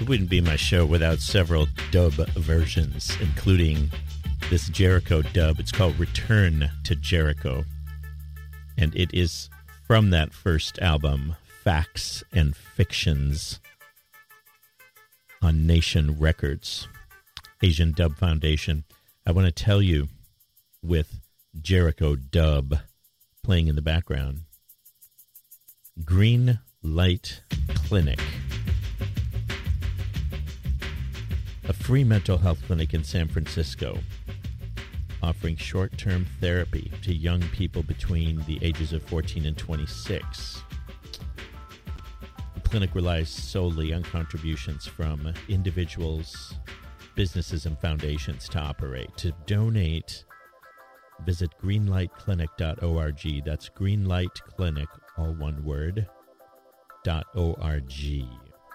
It wouldn't be my show without several dub versions, including this Jericho dub. It's called Return to Jericho. And it is from that first album, Facts and Fictions, on Nation Records, Asian Dub Foundation. I want to tell you, with Jericho dub playing in the background, Green Light Clinic, a free mental health clinic in San Francisco, offering short-term therapy to young people between the ages of 14 and 26. The clinic relies solely on contributions from individuals, businesses, and foundations to operate. To donate, visit greenlightclinic.org. That's greenlightclinic, all one word, .org.